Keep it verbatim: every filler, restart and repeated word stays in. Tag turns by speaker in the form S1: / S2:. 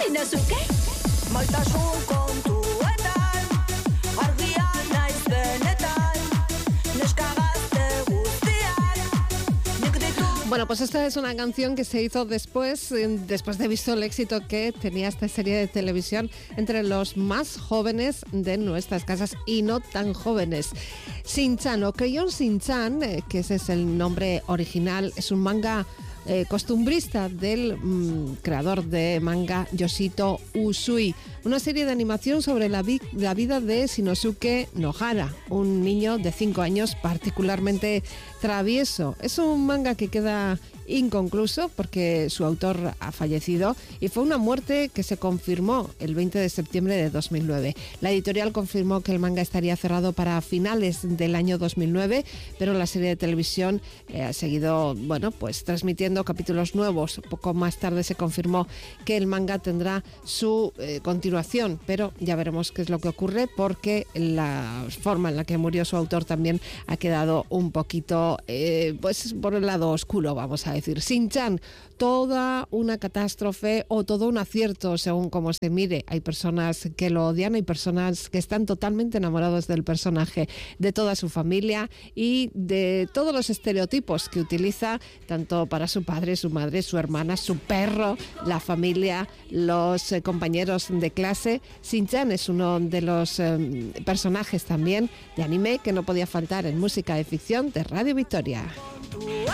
S1: Shinosuke maitasun kontuetan argia naiz benetan neska gazte guztiak nik ditut.
S2: Bueno, pues esta es una canción que se hizo después, después de visto el éxito que tenía esta serie de televisión entre los más jóvenes de nuestras casas y no tan jóvenes. Shin-chan o Crayon Shin-chan, eh, que ese es el nombre original, es un manga eh, costumbrista del mm, creador de manga Yoshito Usui. Una serie de animación sobre la, vi- la vida de Shinosuke Nohara, un niño de cinco años particularmente travieso. Es un manga que queda inconcluso porque su autor ha fallecido y fue una muerte que se confirmó el veinte de septiembre de dos mil nueve. La editorial confirmó que el manga estaría cerrado para finales del año dos mil nueve, pero la serie de televisión eh, ha seguido, bueno, pues transmitiendo capítulos nuevos. Poco más tarde se confirmó que el manga tendrá su eh, continuación, pero ya veremos qué es lo que ocurre porque la forma en la que murió su autor también ha quedado un poquito, eh, pues por el lado oscuro, vamos a decir. Shin-chan, toda una catástrofe o todo un acierto según cómo se mire. Hay personas que lo odian, hay personas que están totalmente enamorados del personaje, de toda su familia y de todos los estereotipos que utiliza, tanto para su padre, su madre, su hermana, su perro, la familia, los eh, compañeros de clase. Shin-chan es uno de los eh, personajes también de anime que no podía faltar en Música de Ficción de Radio Victoria.